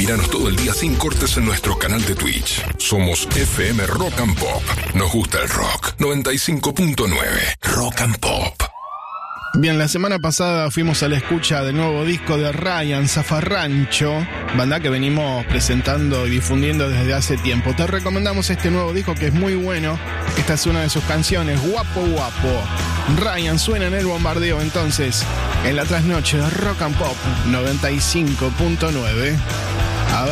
Míranos todo el día sin cortes en nuestro canal de Twitch. Somos FM Rock and Pop. Nos gusta el rock. 95.9 Rock and Pop. Bien, la semana pasada fuimos a la escucha del nuevo disco de Ryan, Zafarrancho, banda que venimos presentando y difundiendo desde hace tiempo. Te recomendamos este nuevo disco que es muy bueno. Esta es una de sus canciones, Guapo Guapo. Ryan suena en el bombardeo entonces, en la trasnoche de Rock and Pop 95.9.